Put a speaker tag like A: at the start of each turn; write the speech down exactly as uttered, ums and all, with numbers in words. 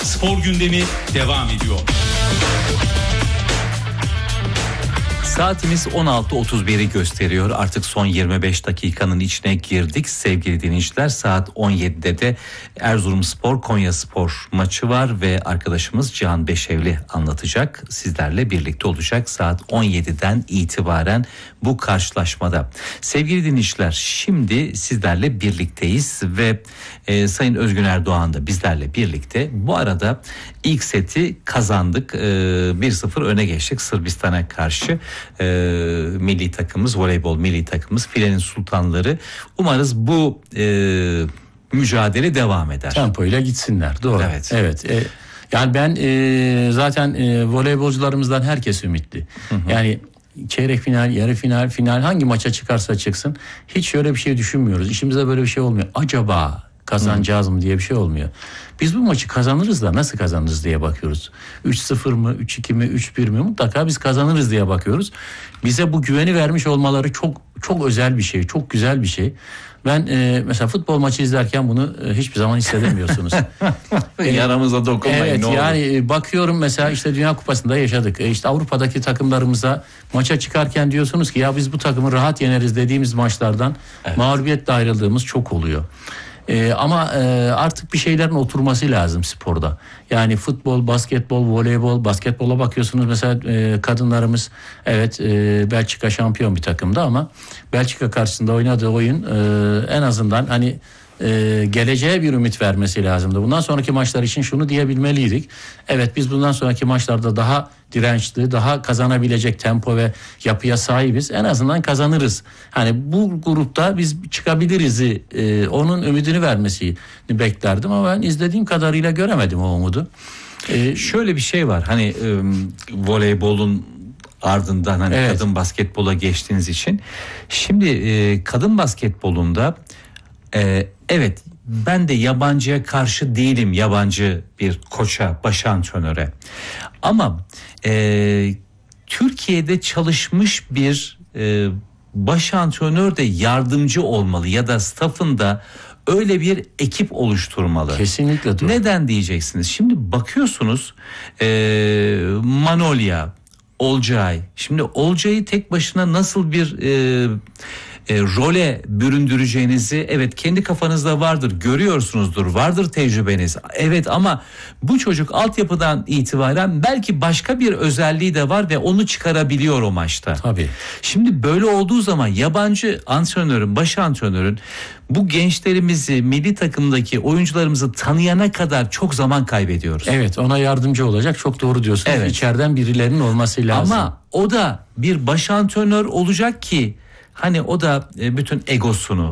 A: Spor gündemi devam ediyor.
B: Saatimiz on altı otuz biri gösteriyor. Artık son yirmi beş dakikanın içine girdik sevgili dinleyiciler. Saat on yedide de Erzurumspor Konyaspor maçı var ve arkadaşımız Cihan Beşevli anlatacak. Sizlerle birlikte olacak saat on yediden itibaren bu karşılaşmada. Sevgili dinleyiciler, şimdi sizlerle birlikteyiz ve e, Sayın Özgün Erdoğan da bizlerle birlikte. Bu arada ilk seti kazandık. E, bir sıfır öne geçtik Sırbistan'a karşı. E, milli takımımız, voleybol milli takımımız Filenin Sultanları. Umarız bu e, mücadele devam eder.
C: Tempoyla gitsinler. Doğru.
B: Evet.
C: Evet. E, yani ben e, zaten e, voleybolcularımızdan herkes ümitli. Hı hı. Yani çeyrek final, yarı final, final hangi maça çıkarsa çıksın hiç şöyle bir şey düşünmüyoruz. İşimizde böyle bir şey olmuyor. Acaba kazanacağız mı diye bir şey olmuyor. Biz bu maçı kazanırız da nasıl kazanırız diye bakıyoruz. üç sıfır mı, üç iki mi, üç bir mi, mutlaka biz kazanırız diye bakıyoruz. Bize bu güveni vermiş olmaları çok çok özel bir şey, çok güzel bir şey. Ben e, mesela futbol maçı izlerken bunu e, hiçbir zaman hissedemiyorsunuz.
B: Yaramıza dokunmayın.
C: Evet,
B: ne olur.
C: yani bakıyorum mesela işte Dünya Kupası'nda yaşadık. E işte Avrupa'daki takımlarımıza maça çıkarken diyorsunuz ki ya biz bu takımı rahat yeneriz dediğimiz maçlardan evet. mağlubiyetle ayrıldığımız çok oluyor. Ee, ama e, artık bir şeylerin oturması lazım sporda. Yani futbol, basketbol, voleybol, basketbola bakıyorsunuz mesela e, kadınlarımız evet e, Belçika şampiyon bir takımda ama Belçika karşısında oynadığı oyun e, en azından hani e, geleceğe bir ümit vermesi lazımdı. Bundan sonraki maçlar için şunu diyebilmeliydik. Evet biz bundan sonraki maçlarda daha dirençli, daha kazanabilecek tempo ve yapıya sahibiz. En azından kazanırız. Hani bu grupta biz çıkabiliriz. E, onun ümidini vermesini beklerdim ama ben izlediğim kadarıyla göremedim o umudu.
B: E, Şöyle bir şey var. Hani e, voleybolun ardından hani evet. kadın basketbola geçtiğiniz için. Şimdi e, kadın basketbolunda e, evet ben de yabancıya karşı değilim, yabancı bir koça, baş antrenöre. Ama e, Türkiye'de çalışmış bir e, baş antrenör de yardımcı olmalı ya da staffında öyle bir ekip oluşturmalı.
C: Kesinlikle doğru.
B: Neden diyeceksiniz? Şimdi bakıyorsunuz e, Manolya, Olcay. Şimdi Olcay'ı tek başına nasıl bir e, E, role büründüreceğinizi evet kendi kafanızda vardır, görüyorsunuzdur, vardır tecrübeniz. Evet ama bu çocuk altyapıdan itibaren belki başka bir özelliği de var ve onu çıkarabiliyor o maçta.
C: Tabii.
B: Şimdi böyle olduğu zaman yabancı antrenörün, baş antrenörün bu gençlerimizi, milli takımdaki oyuncularımızı tanıyana kadar çok zaman kaybediyoruz.
C: Evet, ona yardımcı olacak, çok doğru diyorsunuz. Evet. İçeriden birilerinin olması lazım.
B: Ama o da bir baş antrenör olacak ki hani o da bütün egosunu